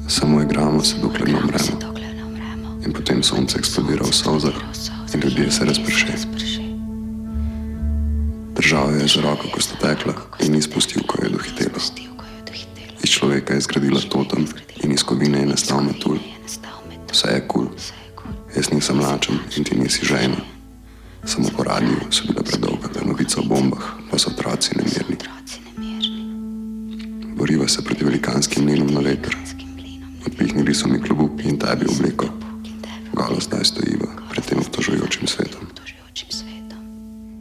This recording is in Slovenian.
Samo igramo se, dokler ne umremo. In potem sonce eksplodira v solzah in ljudje se razprše. Držal je za roko, ko sta tekla, in ni spustil, ko je dohitela. Iz človeka je zgradila totem in iz kovine je nastal metulj. Vse je kul. Jaz nisem lačen in ti nisi žejna. Samo po radiju so bile predolga novica o bombah, pa so otroci nemirni. Boriva se proti velikanskim mlinom na veter. Odpihnili so mi klobuk in tebi obleko. Galo zdaj stojiva pred tem obtožujočim svetom.